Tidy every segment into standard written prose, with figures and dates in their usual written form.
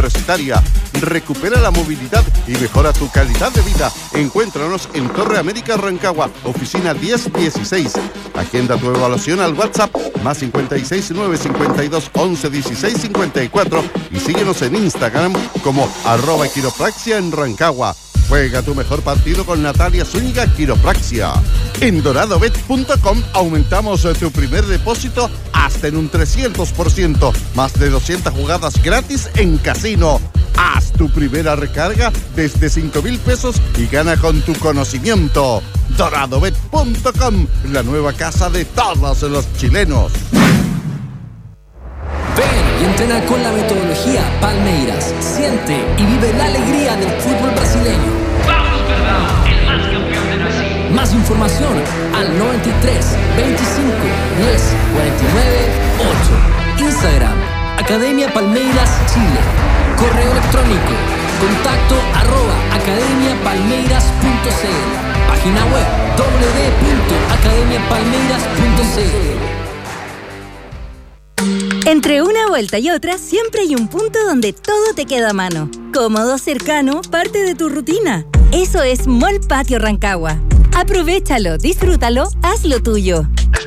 Universitaria. Recupera la movilidad y mejora tu calidad de vida. Encuéntranos en Torre América Rancagua, oficina 1016. Agenda tu evaluación al WhatsApp más 56 952 11 16 54 y síguenos en Instagram como @quiropraxia en Rancagua. Juega tu mejor partido con Natalia Zúñiga Quiropraxia. En doradobet.com aumentamos tu primer depósito hasta en un 300%. Más de 200 jugadas gratis en casino. Haz tu primera recarga desde 5,000 pesos y gana con tu conocimiento. doradobet.com, la nueva casa de todos los chilenos. Ven y entrena con la metodología Palmeiras. Siente y vive la alegría del fútbol brasileño. Vamos, verdad, el más campeón de Brasil. Más información al 93 25 10 49 8. Instagram, Academia Palmeiras Chile. Correo electrónico, contacto @academiapalmeiras.cl. Página web www.academiapalmeiras.cl. Entre una vuelta y otra, siempre hay un punto donde todo te queda a mano. Cómodo, cercano, parte de tu rutina. Eso es Mall Patio Rancagua. Aprovechalo, disfrútalo, hazlo tuyo.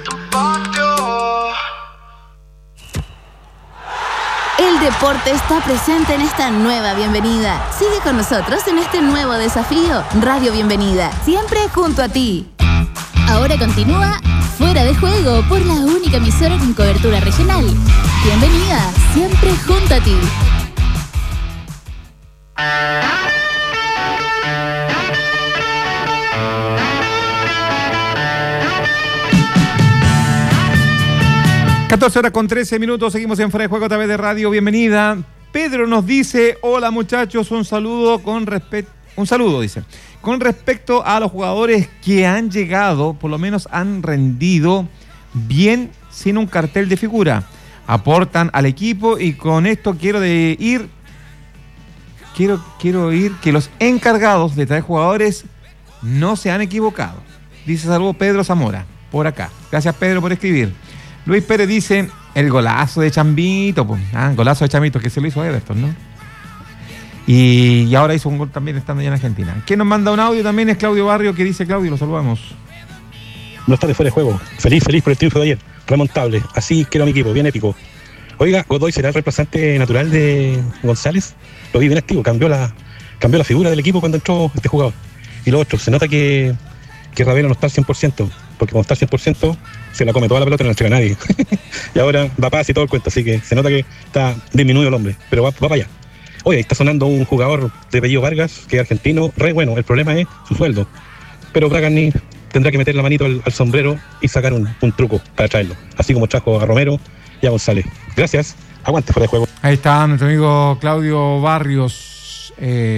El deporte está presente en esta nueva bienvenida. Sigue con nosotros en este nuevo desafío. Radio Bienvenida, siempre junto a ti. Ahora continúa Fuera de Juego por la única emisora con cobertura regional. Bienvenida, siempre junto a ti. (14:13) Seguimos en Fuera de Juego a través de Radio Bienvenida. Pedro nos dice: hola muchachos, un saludo, dice. Con respecto a los jugadores que han llegado, por lo menos han rendido bien sin un cartel de figura. Aportan al equipo y con esto quiero ir que los encargados de traer jugadores no se han equivocado. Dice saludo Pedro Zamora, por acá. Gracias Pedro por escribir. Luis Pérez dice, el golazo de Chambito, golazo de Chambito que se lo hizo a Everton, ¿no? Y ahora hizo un gol también estando allá en Argentina. ¿Quién nos manda un audio también? Es Claudio Barrio, que dice, Claudio, lo saludamos. No está de Fuera de Juego. Feliz por el triunfo de ayer. Remontable. Así quiero a mi equipo, bien épico. Oiga, Godoy será el reemplazante natural de González. Lo vi bien activo, cambió la figura del equipo cuando entró este jugador. Y lo otro, se nota que Ravena no está al 100%, porque cuando está al 100% se la come toda la pelota y no la entrega a nadie. Y ahora va paz y todo el cuento, así que se nota que está disminuido el hombre, pero va para allá. Oye, está sonando un jugador de apellido Vargas, que es argentino, re bueno, el problema es su sueldo. Pero Bragarni tendrá que meter la manito al sombrero y sacar un truco para traerlo, así como trajo a Romero y a González. Gracias, aguante Fuera de Juego. Ahí está nuestro amigo Claudio Barrios.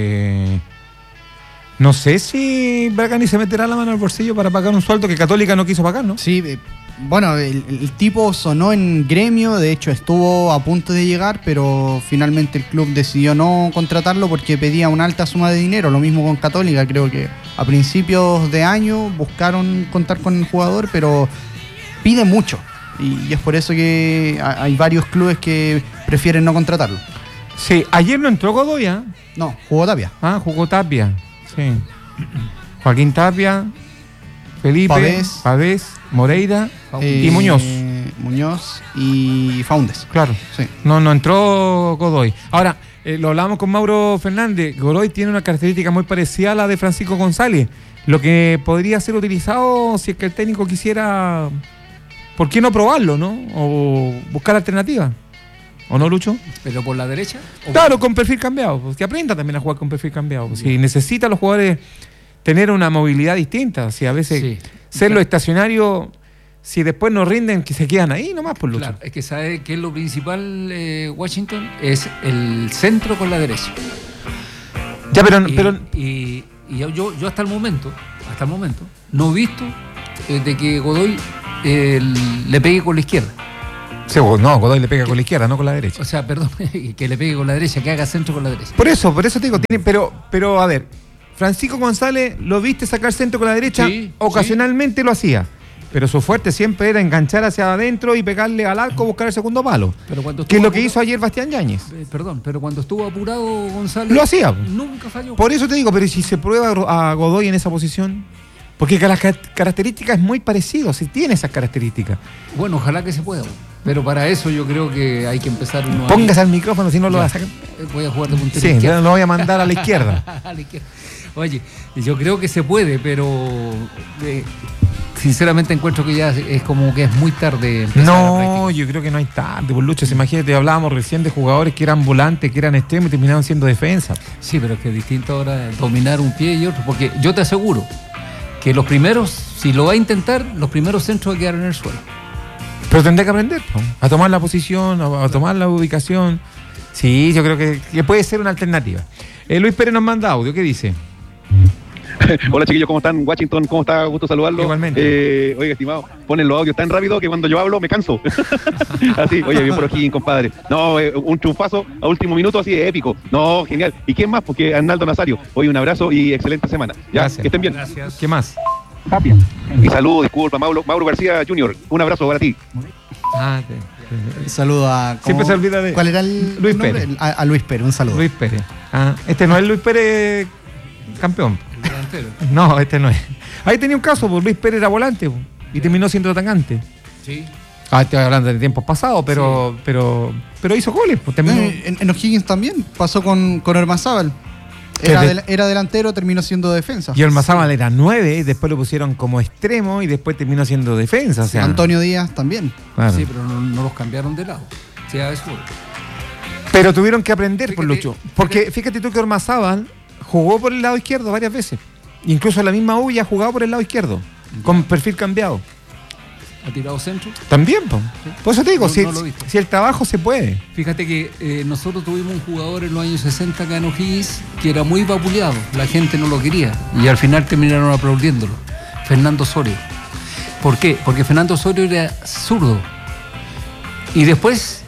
No sé si Bragarni se meterá la mano al bolsillo para pagar un sueldo que Católica no quiso pagar, ¿no? Sí, bueno, el tipo sonó en Gremio, de hecho estuvo a punto de llegar, pero finalmente el club decidió no contratarlo porque pedía una alta suma de dinero. Lo mismo con Católica, creo que a principios de año buscaron contar con el jugador, pero pide mucho. Y es por eso que hay varios clubes que prefieren no contratarlo. Sí, ayer no entró Godoy, ¿eh? No, jugó Tapia. Jugó Tapia, sí. Joaquín Tapia, Felipe, Pavés, Moreira y Muñoz. Muñoz y Faúndez. Claro, sí. No entró Godoy. Ahora, lo hablamos con Mauro Fernández. Godoy tiene una característica muy parecida a la de Francisco González. Lo que podría ser utilizado si es que el técnico quisiera, ¿por qué no probarlo, no? O buscar alternativas. ¿O no, Lucho? ¿Pero por la derecha? Claro, con perfil cambiado. Pues que aprenda también a jugar con perfil cambiado. Pues si necesitan los jugadores tener una movilidad distinta, si a veces serlo estacionario, si después no rinden, que se quedan ahí nomás por Lucho. Claro, es que sabe que es lo principal, Washington, es el centro con la derecha. Ya, pero yo hasta el momento no he visto de que Godoy le pegue con la izquierda. Sí, no, Godoy le pega con la izquierda, no con la derecha. O sea, perdón, que le pegue con la derecha, que haga centro con la derecha. Por eso te digo, pero a ver, Francisco González, ¿lo viste sacar centro con la derecha? Sí, ocasionalmente lo hacía. pero su fuerte siempre era enganchar hacia adentro y pegarle al arco, buscar el segundo palo. Pero cuando Que es lo que apurado- hizo ayer Bastián Yáñez. Perdón, pero cuando estuvo apurado González... Lo hacía. Nunca falló. Por eso te digo, pero ¿y si se prueba a Godoy en esa posición? Porque las características es muy parecido, si tiene esas características. Bueno, ojalá que se pueda. Pero para eso yo creo que hay que empezar uno a... Póngase al micrófono, si no lo Ya. va a sacar. Voy a jugar de puntero Sí, izquierdo. lo voy a mandar a la izquierda. A la izquierda. Oye, yo creo que se puede, pero sinceramente encuentro que ya es como que es muy tarde empezar a No, practicar. yo creo que no hay tarde, por Lucho. Imagínate, hablábamos recién de jugadores que eran volantes, que eran extremos y terminaron siendo defensa. Sí, pero es que es distinto ahora dominar un pie y otro, porque yo te aseguro que los primeros, si lo va a intentar, los primeros centros va a quedar en el suelo. Pero tendrá que aprender, ¿no? A tomar la posición, a tomar la ubicación. Sí, yo creo que puede ser una alternativa. Luis Pérez nos manda audio, ¿qué dice? Hola chiquillos, ¿cómo están? Washington, ¿cómo está? Gusto saludarlo. Igualmente. Oiga, estimado, ponen los audios tan rápido que cuando yo hablo me canso. Así, oye, bien por aquí, compadre. No, un chupazo a último minuto así de épico. No, genial. ¿Y quién más? Porque Arnaldo Nazario. Oye, un abrazo y excelente semana. Ya, Gracias. que estén bien. Gracias. ¿Qué más? Y saludos, disculpa, Mauro García Jr. Un abrazo para ti. Un saludo a... Siempre se olvida de... ¿Cuál era el Luis nombre? Pérez. A Luis Pérez, un saludo. Luis Pérez. Este no es Luis Pérez campeón. El delantero. No, este no es. Ahí tenía un caso, pues Luis Pérez era volante pues, y terminó siendo atacante. Sí. Estoy hablando de tiempos pasados, pero hizo goles. Pues, terminó... En O'Higgins también pasó con Ormazábal. ¿Qué Era delantero, terminó siendo defensa. Y Ormazábal era 9, y después lo pusieron como extremo y después terminó siendo defensa. O sea, Antonio Díaz también. claro. Sí, pero no los cambiaron de lado. O sea, eso. Pero tuvieron que aprender, por Fíjate- Lucho. Porque fíjate tú que Ormazábal jugó por el lado izquierdo varias veces. Incluso la misma U ya ha jugado por el lado izquierdo, con perfil cambiado. ¿Ha tirado centro? También, po. Por eso te digo, No, si, no lo he visto. si el trabajo se puede. Fíjate que nosotros tuvimos un jugador en los años 60 acá en O'Higgins que era muy vapuleado, la gente no lo quería y al final terminaron aplaudiéndolo. Fernando Osorio. ¿Por qué? Porque Fernando Osorio era zurdo y después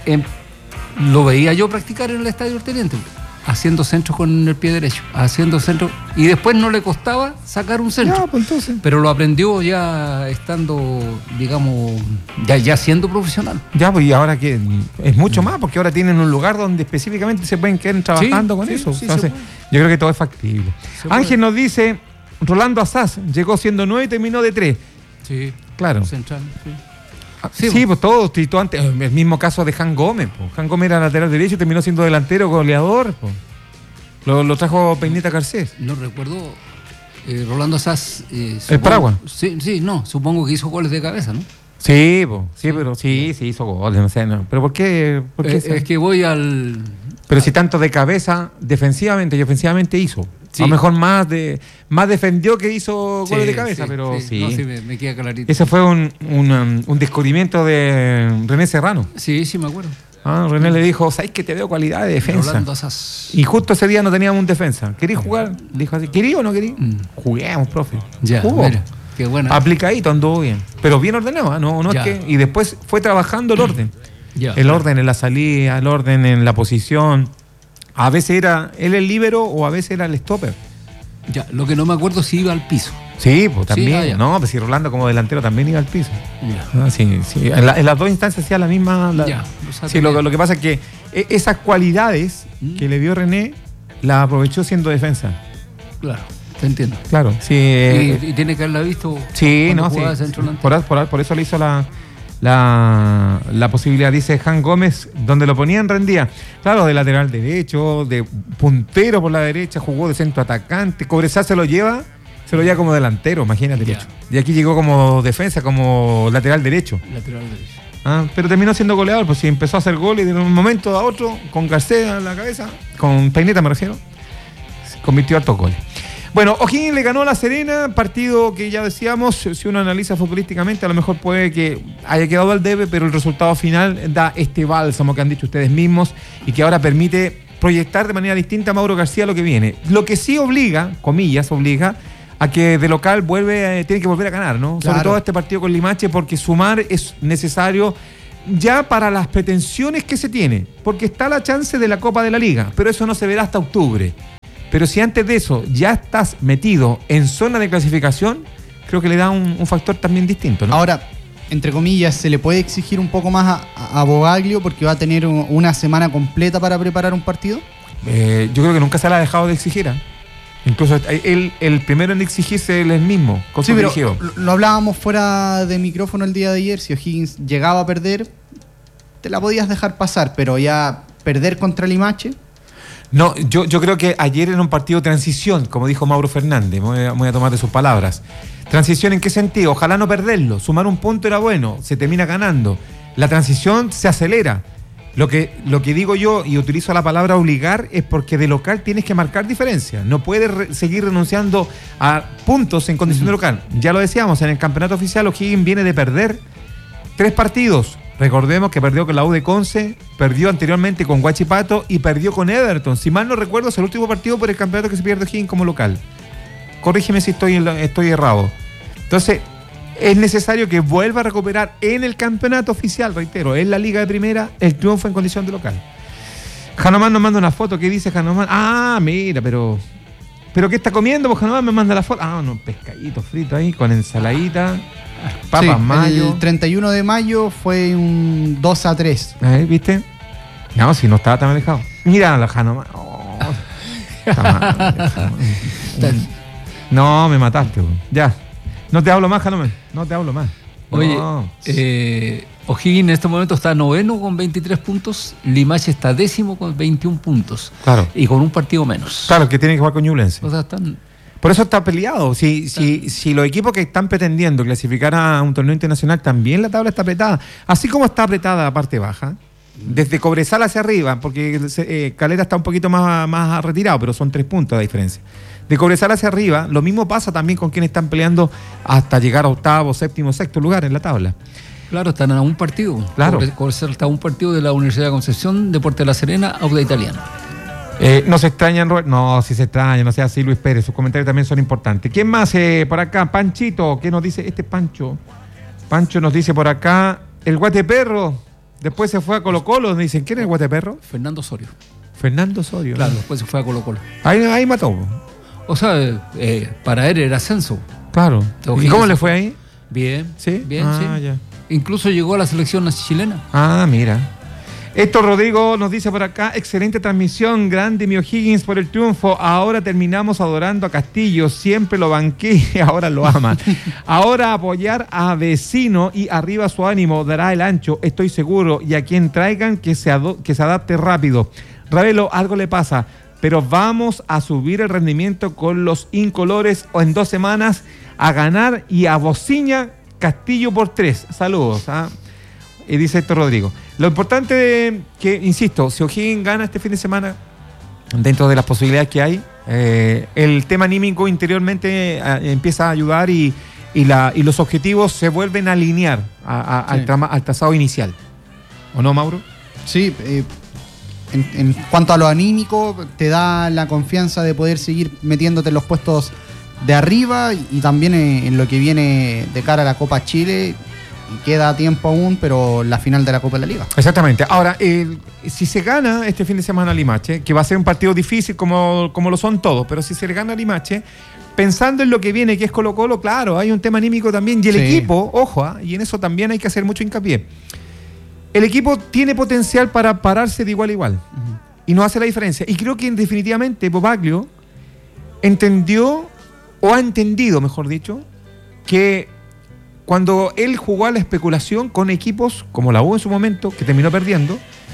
lo veía yo practicar en el Estadio del Teniente, haciendo centros con el pie derecho, haciendo centros y después no le costaba sacar un centro. Ya, pues entonces. Pero lo aprendió ya estando, digamos, ya siendo profesional. Ya, pues y ahora que es mucho más, porque ahora tienen un lugar donde específicamente se pueden quedar trabajando con sí, eso. sí, Entonces, se puede. yo creo que todo es factible. Se puede. Ángel nos dice, Rolando Azaz llegó siendo 9 y terminó de 3. Sí, Claro. central. Sí. Sí, pues todos, Tito, antes, el mismo caso de Jan Gómez. Pues. Jan Gómez era lateral derecho y terminó siendo delantero, goleador. Pues. Lo trajo Peineta Garcés. No recuerdo, Rolando Azaz. ¿El Paraguay? Sí, no, supongo que hizo goles de cabeza, ¿no? Sí, pues, sí, pero sí hizo goles, no sé, no. Pero ¿por qué? Es que voy al. Pero si tanto de cabeza, defensivamente y ofensivamente hizo. Sí. A lo mejor más defendió que hizo goles de cabeza, Sí, pero sí. No, sí, me queda clarito. Ese fue un descubrimiento de René Serrano. Sí, me acuerdo. René le dijo, ¿sabes que te veo cualidad de defensa? Rolando Azaz. Y justo ese día no teníamos un defensa. ¿Querís jugar? Dijo así, ¿querí o no querí? Juguemos, profe. Ya, Jugó. mira, qué buena. Aplicadito, anduvo bien. Pero bien ordenado, no es Ya. que... Y después fue trabajando el orden. Ya. El orden en la salida, el orden en la posición. A veces era él el líbero o a veces era el stopper. Ya, lo que no me acuerdo si iba al piso. Sí, pues también. ya. No, pues si Rolando como delantero también iba al piso. Ya. Sí. En las dos instancias hacía la misma. Ya, Sí, lo que pasa es que esas cualidades que le vio René las aprovechó siendo defensa. Claro, te entiendo. Claro, sí. Y tiene que haberla visto. Sí, cuando no, sí. jugaba de centro delantero. Por eso le hizo la posibilidad, dice Jan Gómez, donde lo ponían rendía. Claro, de lateral derecho, de puntero por la derecha, jugó de centro atacante. Cobresal se lo lleva como delantero, imagínate. Ya. Lucho. Y aquí llegó como defensa, como lateral derecho. Lateral derecho. Pero terminó siendo goleador, pues sí, empezó a hacer goles y de un momento a otro, con Garcés en la cabeza, con Peineta me refiero, se convirtió a hartos goles. Bueno, O'Higgins le ganó a La Serena, partido que ya decíamos, si uno analiza futbolísticamente, a lo mejor puede que haya quedado al debe, pero el resultado final da este bálsamo que han dicho ustedes mismos y que ahora permite proyectar de manera distinta a Mauro García lo que viene. Lo que sí obliga, comillas, a que de local tiene que volver a ganar, ¿no? Claro. Sobre todo este partido con Limache, porque sumar es necesario ya para las pretensiones que se tiene, porque está la chance de la Copa de la Liga, pero eso no se verá hasta octubre. Pero si antes de eso ya estás metido en zona de clasificación, creo que le da un factor también distinto, ¿no? Ahora, entre comillas, se le puede exigir un poco más a Bogaglio porque va a tener una semana completa para preparar un partido. Yo creo que nunca se le ha dejado de exigir, ¿eh? Incluso el primero en exigirse él mismo. Sí, pero lo hablábamos fuera de micrófono el día de ayer. Si O'Higgins llegaba a perder, te la podías dejar pasar, pero ya perder contra Limache. No, yo creo que ayer era un partido de transición, como dijo Mauro Fernández, voy a tomar de sus palabras. ¿Transición en qué sentido? Ojalá no perderlo, sumar un punto era bueno, se termina ganando. La transición se acelera. Lo que digo yo, y utilizo la palabra obligar, es porque de local tienes que marcar diferencia. No puedes seguir renunciando a puntos en condición de local. Ya lo decíamos, en el campeonato oficial O'Higgins viene de perder 3 partidos. Recordemos que perdió con la U de Conce, perdió anteriormente con Huachipato y perdió con Everton. Si mal no recuerdo, es el último partido por el campeonato que se pierde O'Higgins como local. Corrígeme si estoy errado. Entonces, es necesario que vuelva a recuperar en el campeonato oficial, reitero, en la Liga de Primera, el triunfo en condición de local. Janomán nos manda una foto. ¿Qué dice Janomán? Ah, mira, pero ¿qué está comiendo? Pues Janomán me manda la foto. Ah, unos pescaditos fritos ahí con ensaladita, papas mayo. El 31 de mayo fue un 2-3. ¿Viste? No, si no estaba tan alejado. Mira la Janomán. Oh, está mal. No, me mataste. Ya. No te hablo más, Janomán. No te hablo más. Oye, no. O'Higgins en este momento está 9º con 23 puntos. Limache está 10º con 21 puntos. Claro. Y con un partido menos. Claro, que tiene que jugar con Ñublense. O sea, están... Por eso está peleado. Si los equipos que están pretendiendo clasificar a un torneo internacional, también la tabla está apretada. Así como está apretada la parte baja, desde Cobresal hacia arriba, porque Calera está un poquito más retirado, pero son 3 puntos de diferencia. De Cobresal hacia arriba, lo mismo pasa también con quienes están peleando hasta llegar a 8º, 7º, 6º lugar en la tabla. Claro, están a un partido. Claro. Cobresal está a un partido de la Universidad de Concepción, Deportes de La Serena, Auda Italiana. ¿No se extrañan, Robert? No, sí se extrañan, no sea así, Luis Pérez. Sus comentarios también son importantes. ¿Quién más por acá? Panchito, ¿qué nos dice? Pancho. Pancho nos dice por acá, el Guateperro. Después se fue a Colo-Colo. Nos dicen, ¿quién es el Guateperro? Fernando Osorio. Fernando Osorio. Claro, después se fue a Colo-Colo. Ahí mató. O sea, para él era ascenso. Claro. ¿Y cómo le fue ahí? Bien. ¿Sí? Bien, sí. Ya. Incluso llegó a la selección chilena. Ah, mira. Héctor Rodrigo nos dice por acá, excelente transmisión, grande mi O'Higgins por el triunfo. Ahora terminamos adorando a Castillo, siempre lo banqué, ahora lo aman. Ahora apoyar a Vecino y arriba su ánimo, dará el ancho, estoy seguro. Y a quien traigan que se adapte rápido. Ravelo, algo le pasa, pero vamos a subir el rendimiento con los incolores o en 2 semanas a ganar y a Bociña Castillo por 3. Saludos. Y dice Héctor Rodrigo. Lo importante que, insisto, si O'Higgins gana este fin de semana, dentro de las posibilidades que hay, el tema anímico interiormente empieza a ayudar y los objetivos se vuelven a alinear al trazado inicial. ¿O no, Mauro? Sí, en cuanto a lo anímico, te da la confianza de poder seguir metiéndote en los puestos de arriba y también en lo que viene de cara a la Copa Chile. Y queda tiempo aún, pero la final de la Copa de la Liga. Exactamente. Ahora, si se gana este fin de semana a Limache, que va a ser un partido difícil como lo son todos, pero si se le gana a Limache, pensando en lo que viene, que es Colo-Colo, claro, hay un tema anímico también. Y el equipo, ojo, y en eso también hay que hacer mucho hincapié. El equipo tiene potencial para pararse de igual a igual. Y no hace la diferencia. Y creo que definitivamente Bogaglio entendió, o ha entendido, mejor dicho, que cuando él jugó a la especulación con equipos como la U en su momento, que terminó perdiendo,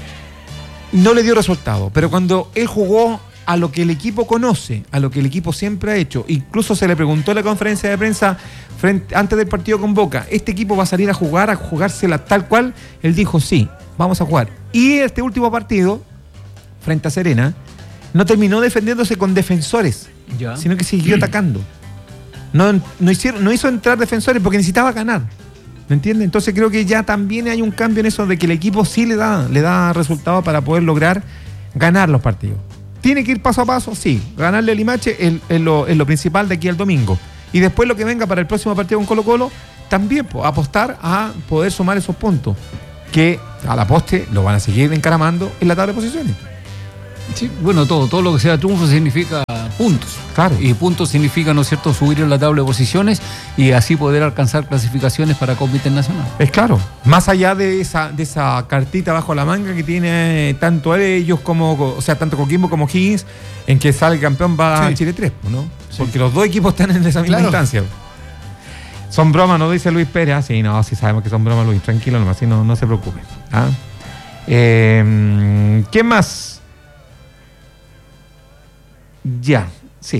no le dio resultado. Pero cuando él jugó a lo que el equipo conoce, a lo que el equipo siempre ha hecho, incluso se le preguntó en la conferencia de prensa antes del partido con Boca, ¿este equipo va a salir a jugársela tal cual? Él dijo, sí, vamos a jugar. Y este último partido, frente a Serena, no terminó defendiéndose con defensores, sino que siguió atacando. No hizo entrar defensores porque necesitaba ganar. ¿Me entiendes? Entonces creo que ya también hay un cambio en eso de que el equipo sí le da resultado para poder lograr ganar los partidos. ¿Tiene que ir paso a paso? Sí. Ganarle a Limache es lo principal de aquí al domingo. Y después lo que venga para el próximo partido con Colo-Colo, también apostar a poder sumar esos puntos que a la poste lo van a seguir encaramando en la tabla de posiciones. Sí, bueno, todo lo que sea triunfo significa puntos. Claro. Y puntos significa, ¿no es cierto?, subir en la tabla de posiciones y así poder alcanzar clasificaciones para Copa Internacional. Es claro, más allá de esa cartita bajo la manga que tiene tanto ellos tanto Coquimbo como Higgins, en que sale el campeón va a Chile 3, ¿no? Sí. Porque los dos equipos están en esa misma instancia. Son bromas, ¿no? Dice Luis Pérez. Sí sabemos que son bromas, Luis, tranquilo nomás, sí, no se preocupe. ¿Ah? ¿Qué más? Ya, sí.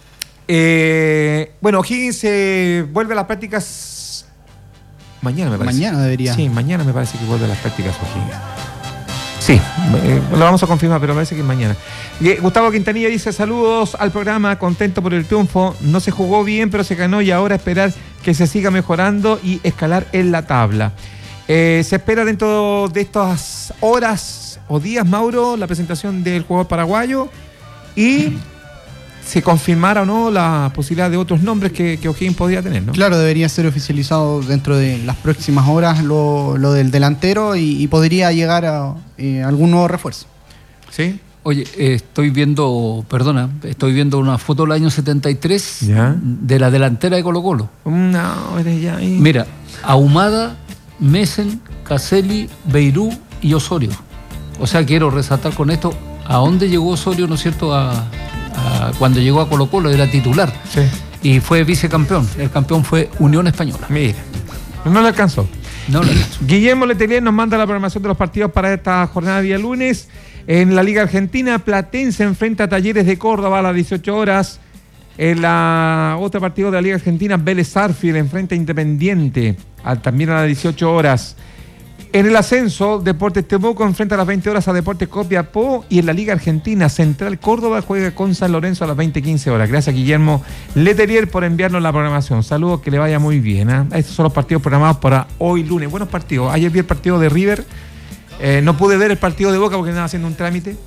Bueno, Higgins vuelve a las prácticas mañana, me parece. Mañana debería. Sí, mañana me parece que vuelve a las prácticas Higgins. Sí, lo vamos a confirmar, pero parece que es mañana. Gustavo Quintanilla dice: saludos al programa, contento por el triunfo. No se jugó bien, pero se ganó y ahora esperar que se siga mejorando y escalar en la tabla. Se espera dentro de estas horas o días, Mauro, la presentación del jugador paraguayo y se confirmara o no la posibilidad de otros nombres que O'Higgins podría tener, ¿no? Claro, debería ser oficializado dentro de las próximas horas lo del delantero y podría llegar a algún nuevo refuerzo. ¿Sí? Oye, estoy viendo una foto del año 73 ¿ya? De la delantera de Colo-Colo. No, eres ya ahí. Mira, Ahumada, Mesen, Caselli, Beirú y Osorio. O sea, quiero resaltar con esto a dónde llegó Osorio, ¿no es cierto?, cuando llegó a Colo-Colo era titular. Sí. Y fue vicecampeón. El campeón fue Unión Española. Mira, no le alcanzó. Guillermo Letelier nos manda la programación de los partidos para esta jornada día lunes. En la Liga Argentina, Platense enfrenta a Talleres de Córdoba a las 18 horas. En la otro partido de la Liga Argentina, Vélez Sarsfield enfrenta a Independiente también a las 18 horas. En el ascenso, Deportes Temuco enfrenta a las 20 horas a Deportes Copiapó, y en la Liga Argentina, Central Córdoba juega con San Lorenzo a las 20:15 horas. Gracias, Guillermo Letelier, por enviarnos la programación. Saludos, que le vaya muy bien. Estos son los partidos programados para hoy lunes. Buenos partidos. Ayer vi el partido de River. No pude ver el partido de Boca porque estaba haciendo un trámite.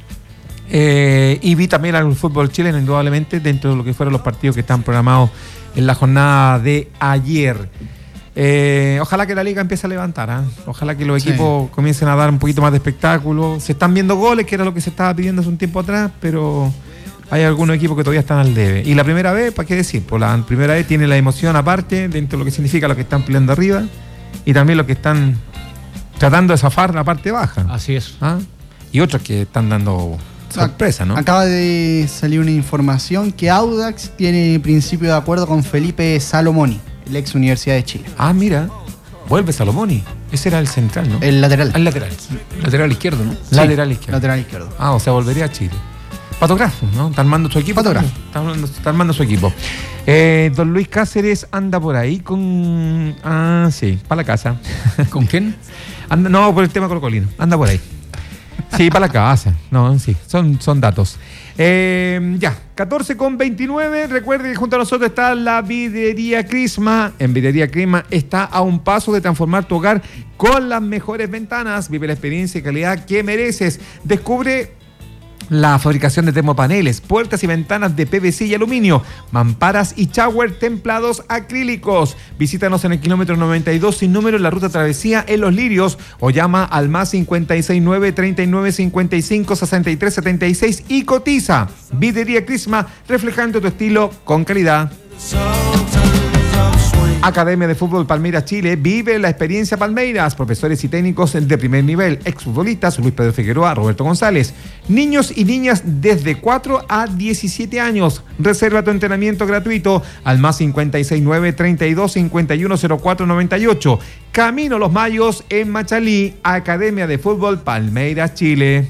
Y vi también al fútbol chileno, indudablemente, dentro de lo que fueron los partidos que están programados en la jornada de ayer. Ojalá que la liga empiece a levantar, ojalá que los equipos comiencen a dar un poquito más de espectáculo. Se están viendo goles, que era lo que se estaba pidiendo hace un tiempo atrás, pero hay algunos equipos que todavía están al debe. Y la primera vez, ¿para qué decir? Pues la primera vez tiene la emoción aparte, dentro de lo que significa los que están peleando arriba y también los que están tratando de zafar la parte baja. Así es. Y otros que están dando sorpresa, ¿no? Acaba de salir una información que Audax tiene principio de acuerdo con Felipe Salomoni, el ex Universidad de Chile. Mira, vuelve Salomoni. Ese era el central, ¿no? El lateral. El lateral. Lateral izquierdo, ¿no? Sí, lateral izquierdo. O sea, volvería a Chile. Patografo, ¿no? Está armando su equipo. Está armando su equipo. Don Luis Cáceres anda por ahí con... sí, para la casa. ¿Con quién? No, por el tema colocolino. Anda por ahí. Sí, para la casa. No, sí, son datos. Ya, 14:29. Recuerde que junto a nosotros está la Vidrería Crisma. En Vidrería Crisma está a un paso de transformar tu hogar con las mejores ventanas. Vive la experiencia y calidad que mereces. Descubre la fabricación de termopaneles, puertas y ventanas de PVC y aluminio, mamparas y shower templados acrílicos. Visítanos en el kilómetro 92 sin número en la ruta Travesía en Los Lirios, o llama al más 569 39 55 63 76 y cotiza. Vidrería Crisma, reflejando tu estilo con calidad. Academia de Fútbol Palmeiras Chile. Vive la experiencia Palmeiras. Profesores y técnicos de primer nivel. Exfutbolistas: Luis Pedro Figueroa, Roberto González. Niños y niñas desde 4 a 17 años. Reserva tu entrenamiento gratuito al más 569 32 51 04 98. Camino Los Mayos en Machalí. Academia de Fútbol Palmeiras Chile.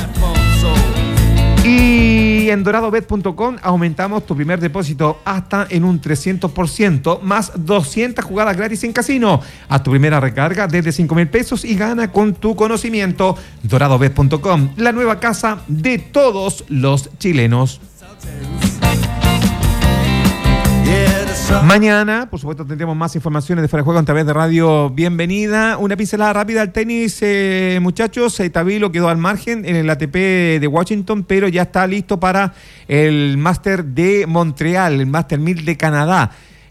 Y en doradobet.com aumentamos tu primer depósito hasta en un 300%, más 200 jugadas gratis en casino. Haz tu primera recarga desde 5,000 pesos y gana con tu conocimiento. Doradobet.com, la nueva casa de todos los chilenos. Mañana, por supuesto, tendremos más informaciones de Fuera de Juego a través de Radio Bienvenida. Una pincelada rápida al tenis, muchachos. Tabilo quedó al margen en el ATP de Washington, pero ya está listo para el Máster de Montreal, el Máster 1000 de Canadá.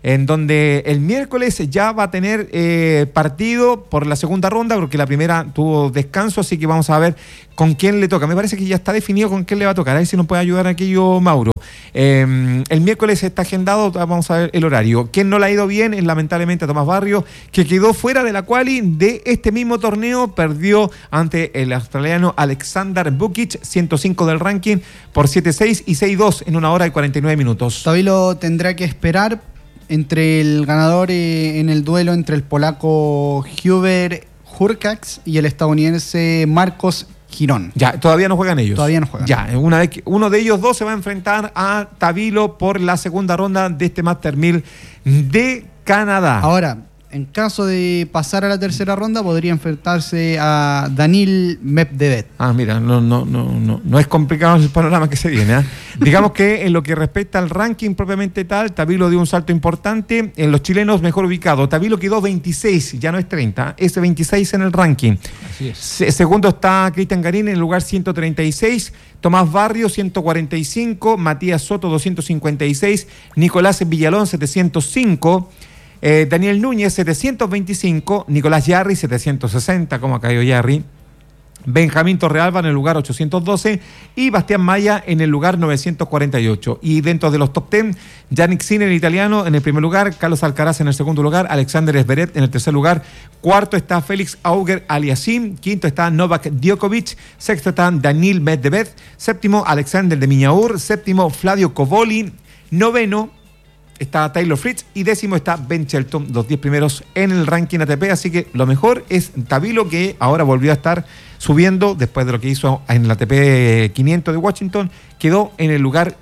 en donde el miércoles ya va a tener partido por la segunda ronda, porque la primera tuvo descanso, así que vamos a ver con quién le toca. Me parece que ya está definido con quién le va a tocar. A ver si nos puede ayudar aquello Mauro. El miércoles está agendado, vamos a ver el horario. Quien no le ha ido bien es lamentablemente a Tomás Barrio, que quedó fuera de la quali de este mismo torneo, perdió ante el australiano Alexander Bukic, 105 del ranking, por 7-6 y 6-2 en 1 hora y 49 minutos. Tabilo tendrá que esperar entre el ganador en el duelo entre el polaco Hubert Hurkacz y el estadounidense Marcos Girón. Ya, todavía no juegan ellos. Todavía no juegan. Ya, una vez que uno de ellos dos se va a enfrentar a Tabilo por la segunda ronda de este Master 1000 de Canadá. Ahora, en caso de pasar a la tercera ronda, podría enfrentarse a Daniil Medvedev. Mira, no es complicado el panorama que se viene. Digamos que en lo que respecta al ranking propiamente tal, Tabilo dio un salto importante. En los chilenos mejor ubicado, Tabilo quedó 26, ya no es 30, es 26 en el ranking. Así es. Segundo está Cristian Garín en el lugar 136, Tomás Barrio 145, Matías Soto 256, Nicolás Villalón 705, Daniel Núñez 725, Nicolás Yarri 760, como ha caído Yarri, Benjamín Torrealba en el lugar 812 y Bastián Maya en el lugar 948. Y dentro de los top 10, Yannick Sinner, el italiano, en el primer lugar, Carlos Alcaraz en el segundo lugar, Alexander Zverev en el tercer lugar, cuarto está Félix Auger-Aliassime, quinto está Novak Djokovic, sexto está Daniil Medvedev, séptimo Alexander de Miñaur, séptimo Flavio Cobolli, noveno está Taylor Fritz y décimo está Ben Shelton, los 10 primeros en el ranking ATP, así que lo mejor es Tabilo, que ahora volvió a estar subiendo después de lo que hizo en el ATP 500 de Washington, quedó en el lugar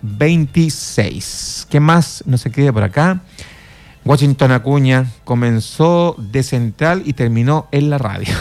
26. ¿Qué más no se queda por acá? Washington Acuña comenzó de central y terminó en la radio.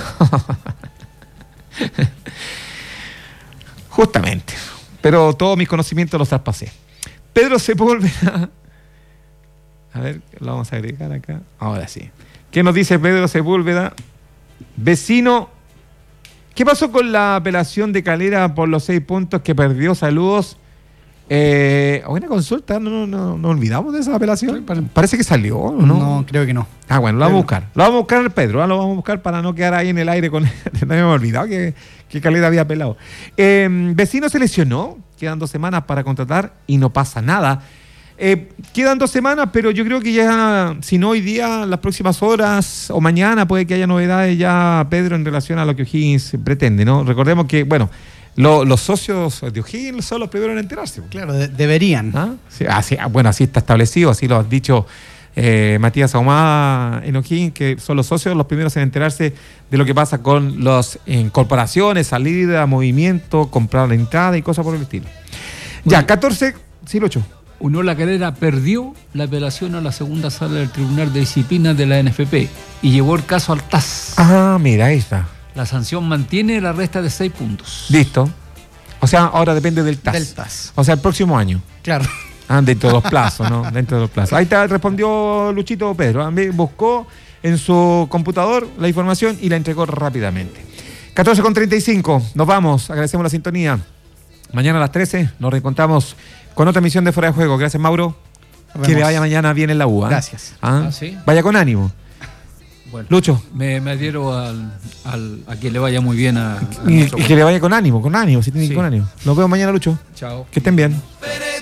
Justamente, pero todos mis conocimientos los traspasé. Pedro Sepúlveda. A ver, lo vamos a agregar acá. Ahora sí. ¿Qué nos dice Pedro Sepúlveda? Vecino, ¿qué pasó con la apelación de Calera por los 6 puntos que perdió? Saludos. Buena consulta, no olvidamos de esa apelación. Parece que salió, ¿no? No, creo que no. Bueno, lo vamos a buscar. Lo vamos a buscar, Pedro. Lo vamos a buscar para no quedar ahí en el aire con... No me he olvidado que Calera había apelado. Vecino se lesionó. Quedan 2 semanas para contratar y no pasa nada. Quedan 2 semanas, pero yo creo que ya, si no hoy día, las próximas horas o mañana puede que haya novedades ya, Pedro, en relación a lo que O'Higgins pretende, ¿no? Recordemos que, bueno, los socios de O'Higgins son los primeros en enterarse. Claro, deberían. Sí, así está establecido, así lo has dicho Matías Ahumada en O'Higgins, que son los socios los primeros en enterarse de lo que pasa con las incorporaciones, salida, movimiento, comprar la entrada y cosas por el estilo. Ya, 14, sí, lo 8. Unión La Calera perdió la apelación a la segunda sala del Tribunal de Disciplina de la NFP y llevó el caso al TAS. Mira, ahí está. La sanción mantiene la resta de 6 puntos. Listo. O sea, ahora depende del TAS. Del TAS. O sea, el próximo año. Claro. Dentro de los plazos, ¿no? Dentro de los plazos. Ahí está, respondió Luchito Pedro. Buscó en su computador la información y la entregó rápidamente. 14:35. Nos vamos. Agradecemos la sintonía. Mañana a las 13 nos reencontramos con otra emisión de Fuera de Juego. Gracias, Mauro. Que le vaya mañana bien en la U. Gracias. ¿Sí? Vaya con ánimo. Bueno, Lucho. Me adhiero a que le vaya muy bien a y que le vaya con ánimo, si tiene que ir con ánimo. Nos vemos mañana, Lucho. Chao. Que estén bien.